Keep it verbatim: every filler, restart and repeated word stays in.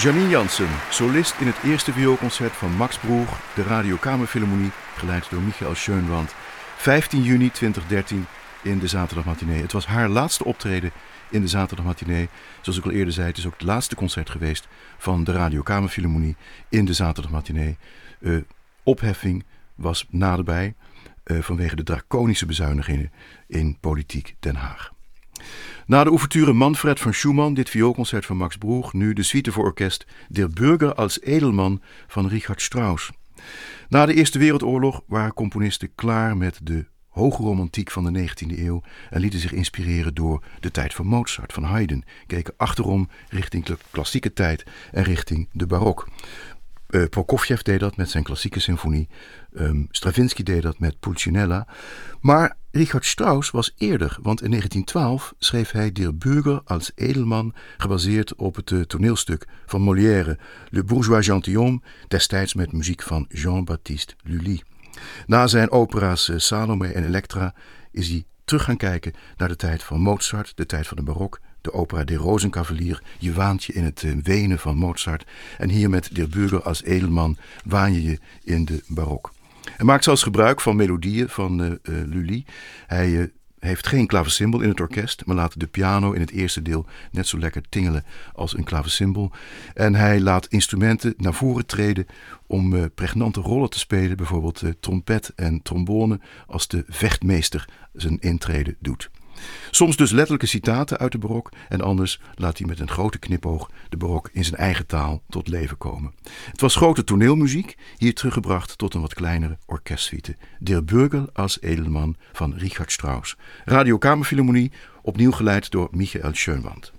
Janine Jansen, solist in het eerste vioolconcert van Max Broeg, de Radio Kamerfilharmonie, geleid door Michael Schönwand. vijftien juni tweeduizend dertien in de zaterdagmatinee. Het was haar laatste optreden in de zaterdagmatinee. Zoals ik al eerder zei, het is ook het laatste concert geweest van de Radio Kamerfilharmonie in de zaterdagmatinee. Uh, opheffing was naderbij uh, vanwege de draconische bezuinigingen in politiek Den Haag. Na de ouverture Manfred van Schumann, dit vioolconcert van Max Broeg, nu de suite voor orkest Der Bürger als Edelman van Richard Strauss. Na de Eerste Wereldoorlog waren componisten klaar met de hoge romantiek van de negentiende eeuw en lieten zich inspireren door de tijd van Mozart, van Haydn, keken achterom richting de klassieke tijd en richting de barok. Uh, Prokofjev deed dat met zijn klassieke symfonie. Um, Stravinsky deed dat met Pulcinella. Maar Richard Strauss was eerder, want in negentien twaalf schreef hij Der Bürger als Edelman, gebaseerd op het uh, toneelstuk van Molière, Le Bourgeois Gentilhomme, destijds met muziek van Jean-Baptiste Lully. Na zijn opera's uh, Salome en Elektra is hij terug gaan kijken naar de tijd van Mozart, de tijd van de barok, de opera De Rozenkavalier. Je waant je in het uh, wenen van Mozart. En hier met Der Bürger als Edelman waan je je in de barok. Hij maakt zelfs gebruik van melodieën van uh, uh, Lully. Hij uh, heeft geen klavecimbal in het orkest, maar laat de piano in het eerste deel net zo lekker tingelen als een klavecimbal. En hij laat instrumenten naar voren treden om uh, pregnante rollen te spelen, bijvoorbeeld uh, trompet en trombone, als de vechtmeester zijn intrede doet. Soms dus letterlijke citaten uit de barok en anders laat hij met een grote knipoog de barok in zijn eigen taal tot leven komen. Het was grote toneelmuziek, hier teruggebracht tot een wat kleinere orkestsuite. Der Bürger als Edelman van Richard Strauss. Radio Kamerfilharmonie, opnieuw geleid door Michael Schönwand.